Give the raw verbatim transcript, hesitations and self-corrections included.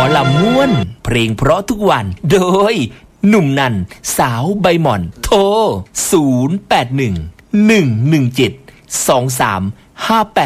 ลำม่วนเพลงเพราะทุกวันโดยหนุ่มนันสาวใบหม่อนโทรศูนย์ แปด หนึ่ง หนึ่ง หนึ่ง เจ็ด สอง สาม ห้า แปด